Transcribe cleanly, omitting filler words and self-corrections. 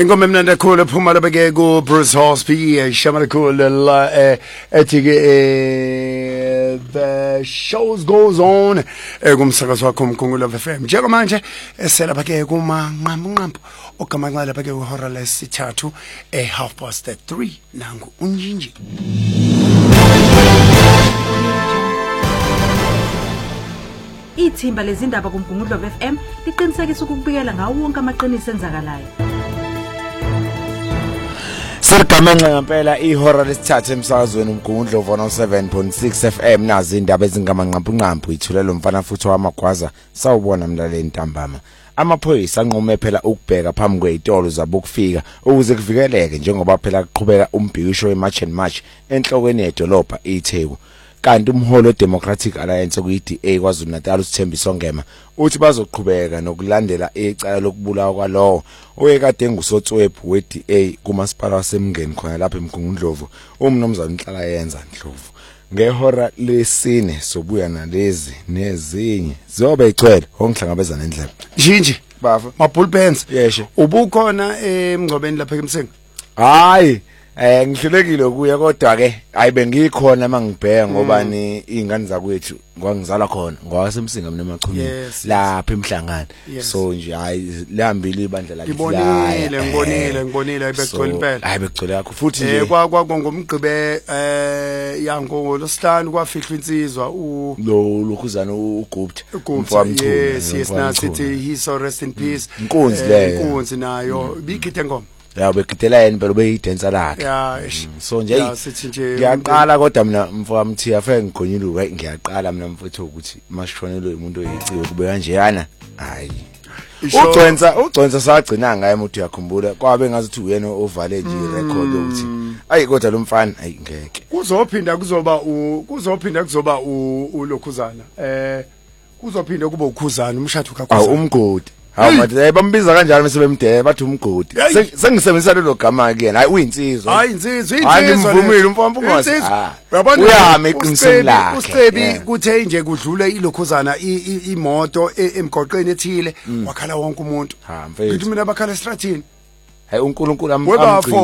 Ingoma emnandi kakhulu ephuma lapha ke ku Bruce Horsby shama kakhulu la ethi ke the shows goes on kumsakazo wakho uMkhumbulo FM njengamanje eselapha ke kuma nqampu ogamanqa lapha ke uhora lesithathu 3:30 nangu unjinji. Ithimba lezindaba kuMkhumbulo FM liqinisekisa ukubikela ngawo wonke amaqiniso enzakalayo. Sirigamenxe ngempela ihora lesithathu emsakazweni uMkhumbulo 107.6 FM nazi indaba ezingamanqampu ithulelo mfana futhi wamagwaza sawubona mlaleli ntambama. Amaphoyisa anqume phela ukubheka phambi kwezitolo zabokufika ukuze kuvikeleke njengoba phela kuqhubeka umbhikisho weMarch and March enhlokweni yedolobha iTheku. Kanti umholo Democratic Alliance kuyiDA kwaZulu Natal uSithembiso Ngema uthi bazoqhubeka nokulandela icala lokubulawa kwalowo oyekade ngusotswebhu weDA kumasipala wasemngeni khona lapha eMgungundlovu umnomzana uNhlala yenza Ndlovu. Ngehora lesine sobuya nalezi nezinye zobe igcwele ongihlangabezana endlela Njinji bafa mabhulpens yeshe ubukhona emngcwabeni lapha eMsengo. Hayi ngihlelekile kuya kodwa ke hayi bengikhona mangibheka ngoba ni ingane zakwethu ngwangizala khona ngwasemsinga mina emachumeni lapha emhlangano so nje hayi lihambile ibandla lakhe ngibonile ayibegcwele impela hayi begcwele yakho futhi nje kwangomgqibe yango losihlanu kwafihlwa insizwa lokhuzana uGupta umfowamthunzi yes nasithi he so rest in peace inkunzi nayo bikhithe ngoma ya bekithela yena phela beyidensa lakhe so nje ngiyaqala kodwa mina mfowamthi afeke ngigonyuluke ngiyaqala mina mfowethu ukuthi masishonelwe umuntu oyiciwe kube kanjeyana hayi ugconsa sagcina ngaye umuntu yakhumbula kwabe ngazuthi uyena ovale nje record ukuthi ayi kodwa lo mfana ayi ngeke kuzophinda kuzoba ulokhuzana kuzophinda kube ukhuzana umshado kakhulu umgodi hawu manje bambiza kanjalo mase bemdebe bathi umgodi sengisebenzisa lelo gama ke yena hayi uyinsizwa ngimvumile umfowampungozi uyabona uyami eqinisweni lakhe uSebi kuthe nje kudlula ilokhuzana imoto emgoqweni ethile wakhala wonke umuntu ngithi mina bakhala estrathini hayi uNkulunkulu amgcina